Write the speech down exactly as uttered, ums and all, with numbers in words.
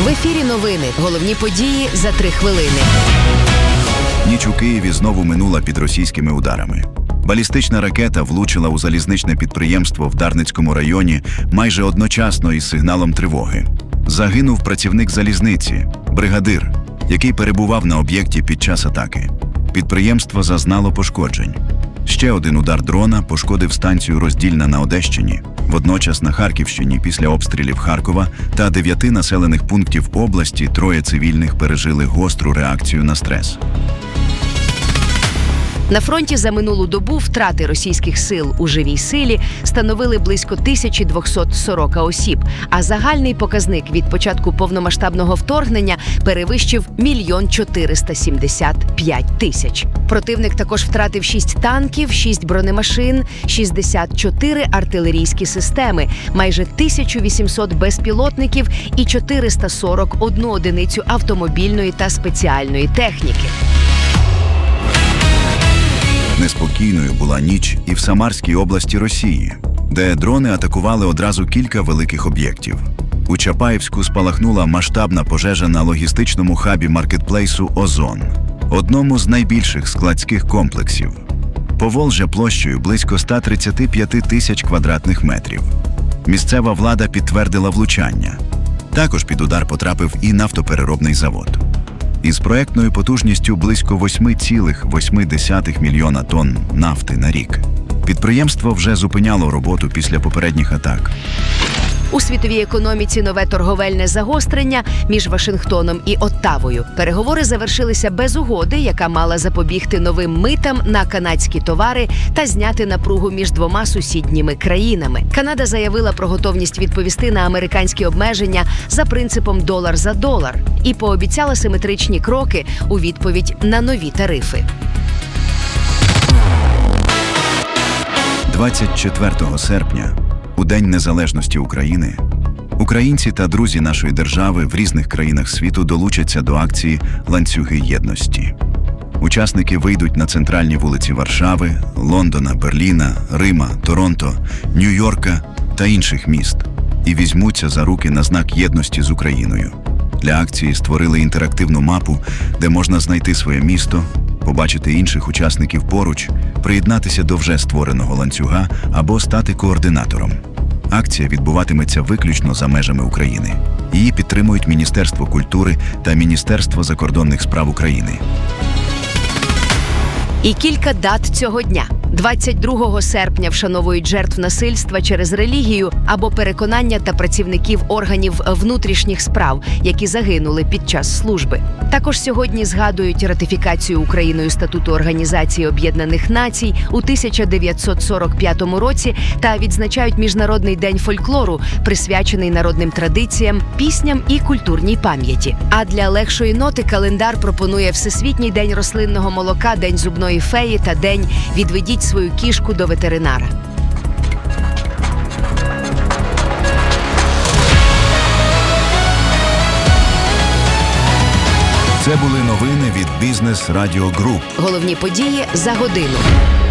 В ефірі новини. Головні події за три хвилини. Ніч у Києві знову минула під російськими ударами. Балістична ракета влучила у залізничне підприємство в Дарницькому районі майже одночасно із сигналом тривоги. Загинув працівник залізниці, бригадир, який перебував на об'єкті під час атаки. Підприємство зазнало пошкоджень. Ще один удар дрона пошкодив станцію Роздільна на Одещині. Водночас на Харківщині після обстрілів Харкова та дев'яти населених пунктів області троє цивільних пережили гостру реакцію на стрес. На фронті за минулу добу втрати російських сил у живій силі становили близько тисяча двісті сорок осіб, а загальний показник від початку повномасштабного вторгнення перевищив мільйон чотириста сімдесят п'ять тисяч. Противник також втратив шість танків, шість бронемашин, шістдесят чотири артилерійські системи, майже тисячу вісімсот безпілотників і чотириста сорок одну одиницю автомобільної та спеціальної техніки. Неспокійною була ніч і в Самарській області Росії, де дрони атакували одразу кілька великих об'єктів. У Чапаєвську спалахнула масштабна пожежа на логістичному хабі маркетплейсу «Озон», одному з найбільших складських комплексів. Поволжя площею близько ста тридцяти п'яти тисяч квадратних метрів. Місцева влада підтвердила влучання. Також під удар потрапив і нафтопереробний завод. Із проектною потужністю близько восьми цілих восьми десятих мільйона тонн нафти на рік. Підприємство вже зупиняло роботу після попередніх атак. У світовій економіці нове торговельне загострення між Вашингтоном і Оттавою. Переговори завершилися без угоди, яка мала запобігти новим митам на канадські товари та зняти напругу між двома сусідніми країнами. Канада заявила про готовність відповісти на американські обмеження за принципом «долар за долар» і пообіцяла симетричні кроки у відповідь на нові тарифи. двадцять четвертого серпня, у День Незалежності України, українці та друзі нашої держави в різних країнах світу долучаться до акції «Ланцюги єдності». Учасники вийдуть на центральні вулиці Варшави, Лондона, Берліна, Рима, Торонто, Нью-Йорка та інших міст і візьмуться за руки на знак єдності з Україною. Для акції створили інтерактивну мапу, де можна знайти своє місто, побачити інших учасників поруч, приєднатися до вже створеного ланцюга або стати координатором. Акція відбуватиметься виключно за межами України. Її підтримують Міністерство культури та Міністерство закордонних справ України. І кілька дат цього дня. двадцять другого серпня вшановують жертв насильства через релігію або переконання та працівників органів внутрішніх справ, які загинули під час служби. Також сьогодні згадують ратифікацію Україною Статуту Організації Об'єднаних Націй у тисяча дев'ятсот сорок п'ятому році та відзначають Міжнародний день фольклору, присвячений народним традиціям, пісням і культурній пам'яті. А для легшої ноти календар пропонує Всесвітній день рослинного молока, День зубної феї та День «Відведіть свою кішку до ветеринара». Це були новини від Бізнес Радіо Груп. Головні події за годину.